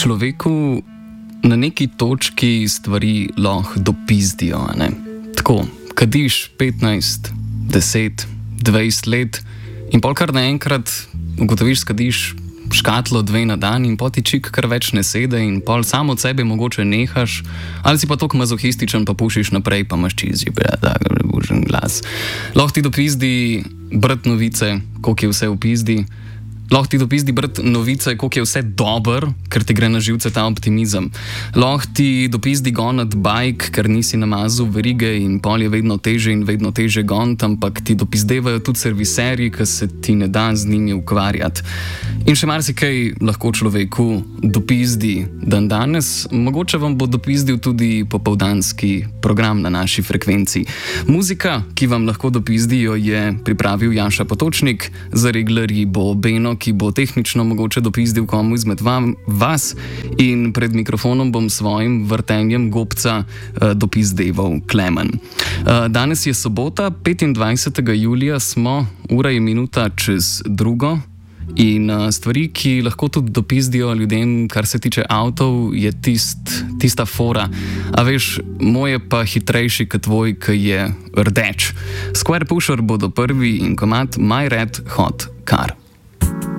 človeku na neki točki stvari lahko dopizdijo. Tako, kadiš 15, 10, 20 let in pol kar naenkrat ugotoviš, kadiš škatlo 2 na dan in poti čik kar več ne sede in pol samo od sebe mogoče nehaš, ali si pa toliko mazohističen, pa pušiš naprej, pa imaš čizji, da ga bužen glas. Lahko ti dopizdi brati novice, koliko je vse v pizdi. Lahko ti dopizdi brati novice, koliko je vse dobro, ker ti gre na živce ta optimizem. Lahko ti dopizdi gonati bajk, ker nisi namazal verige in pol je vedno teže in vedno teže gonati, ampak ti dopizdevajo tudi serviserji, ki se ti ne da z njimi ukvarjati. In še marsikaj lahko človeku dopizdi dan danes, mogoče vam bo dopizdil tudi popoldanski program na naši frekvenci. Muzika, ki vam lahko dopizdijo, je pripravil Jaša Potočnik, za reglerji bo Beno, ki bo tehnično mogoče dopizdil komu izmed vas, in pred mikrofonom bom svojim vrtenjem gobca dopizdeval Klemen. Danes je sobota, 25. julija smo, ura je minuta čez 2. In stvari, ki lahko tudi dopizdijo ljudem, kar se tiče avtov, je tista fora. A veš, moj je pa hitrejši kot tvoj, ki je rdeč. Square Pusher bodo prvi in komad My Red Hot Car.